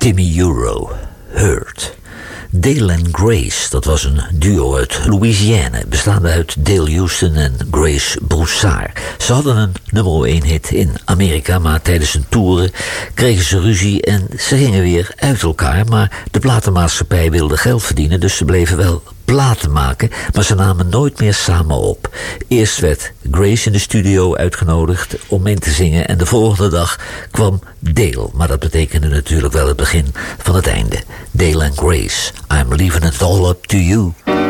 Timmy Euro, Hurt. Dale en Grace, dat was een duo uit Louisiana, bestaande uit Dale Houston en Grace Broussard. Ze hadden een nummer 1 hit in Amerika, maar tijdens hun toeren kregen ze ruzie en ze gingen weer uit elkaar. Maar de platenmaatschappij wilde geld verdienen, dus ze bleven wel platen maken, maar ze namen nooit meer samen op. Eerst werd Grace in de studio uitgenodigd om in te zingen en de volgende dag kwam Dale. Maar dat betekende natuurlijk wel het begin van het einde. Dale en Grace, I'm leaving it all up to you.